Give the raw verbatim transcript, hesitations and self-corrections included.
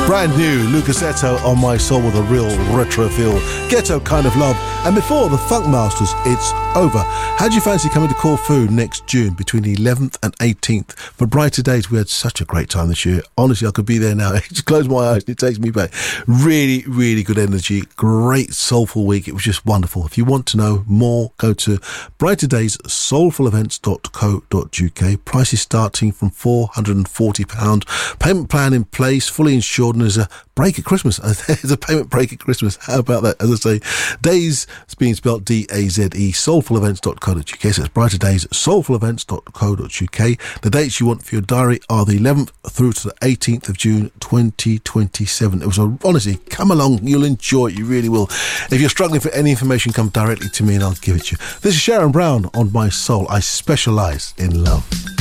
Brand new Lucas Eto on My Soul with a real retro feel. Ghetto kind of love. And before the Funk Masters, It's Over. How do you fancy coming to Corfu next June between the eleventh and eighteenth? For Brighter Days, we had such a great time this year. Honestly, I could be there now. I just close my eyes and it takes me back. Really, really good energy. Great soulful week. It was just wonderful. If you want to know more, go to brighter days soulful events dot co dot uk. Prices starting from four hundred and forty pounds. Payment plan in place, fully insured, and there's a break at Christmas. There's a payment break at Christmas. How about that? As I say, Days is being spelled D A Z E, soulful events dot co dot uk. So it's Brighter Days, soulful events dot co dot uk. The dates you want for your diary are the eleventh through to the eighteenth of June twenty twenty-seven. It was a, honestly, come along, you'll enjoy it, you really will. If you're struggling for any information, come directly to me and I'll give it to you. This is Sharon Brown on My Soul. I specialise in love.